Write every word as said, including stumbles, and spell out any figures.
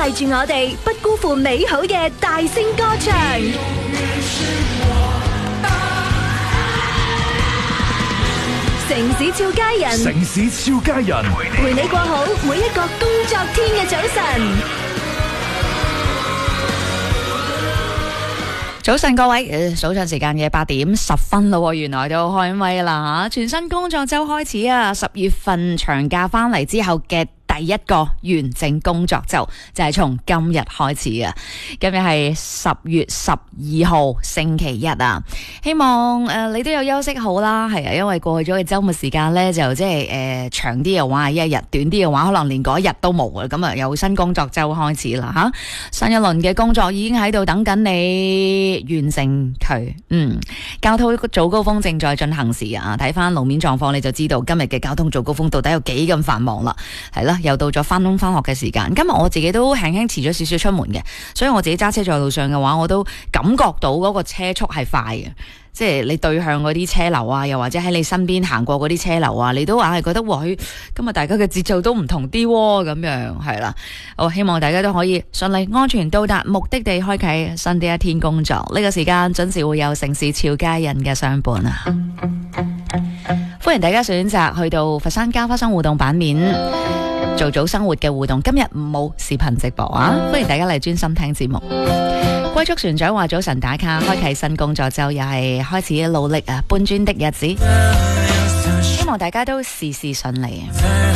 帶住我哋不辜負美好嘅大聲歌唱。城市俏佳人， 城市俏佳人， 陪你過好每一個工作天嘅早晨。 早晨各位，早上時間嘅八點十分啦，原來都開咪啦吓！全新工作周開始啊，十月份長假翻嚟之後嘅第一個完整工作周就係從今日開始啊！今日係十月十二號星期一啊！希望誒、呃、你都有休息好啦，係啊，因為過去咗嘅周末時間呢，就即係誒長啲嘅話一日，短啲嘅話可能連嗰一日都冇啊！咁啊，有新工作周開始啦吓，新一輪嘅工作已經喺度等緊你完成佢。嗯，交通早高峰正在進行時啊！睇翻路面狀況你就知道今日嘅交通早高峰到底有幾咁繁忙啦，係啦。又到咗翻工翻學嘅時間，今日我自己都輕輕遲咗少少出門嘅，所以我自己揸車在路上嘅話，我都感覺到嗰個車速係快嘅，即係你對向嗰啲車流啊，又或者喺你身邊行過嗰啲車流啊，你都硬係覺得哇，今日大家嘅節奏都唔同啲咁樣，係啦。我希望大家都可以順利安全到達目的地，開啟新的一天工作。呢個時間準時會有城市俏佳人嘅相伴啊！歡迎大家選擇去到佛山家花生互動版面做早生活嘅互動，今日冇視頻直播啊！歡迎大家嚟專心聽節目。歸宿船長話早晨打卡，開啟新工作周，又係開始努力啊搬磚的日子，希望大家都事事順利。